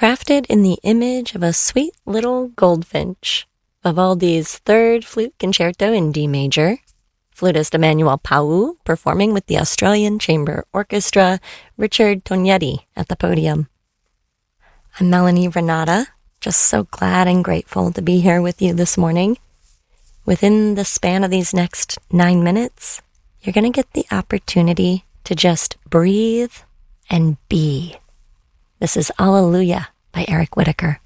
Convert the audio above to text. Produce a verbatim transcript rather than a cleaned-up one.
crafted in the image of a sweet little goldfinch. Vivaldi's Third Flute Concerto in D major. Flutist Emmanuel Pau performing with the Australian Chamber Orchestra, Richard Tognetti at the podium. I'm Melanie Renata, just so glad and grateful to be here with you this morning. Within the span of these next nine minutes, you're going to get the opportunity to just breathe and be. This is Alleluia by Eric Whitacre.